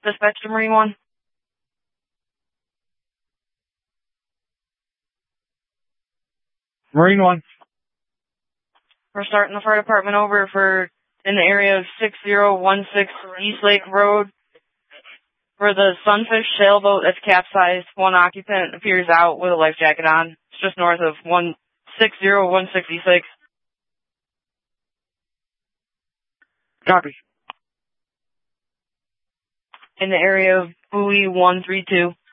Dispatch to Marine 1. Marine 1. We're starting the fire department over for in the area of 6016 East Lake Road. For the Sunfish sailboat that's capsized, one occupant appears out with a life jacket on. It's just north of 166. Copy. In the area of buoy 132.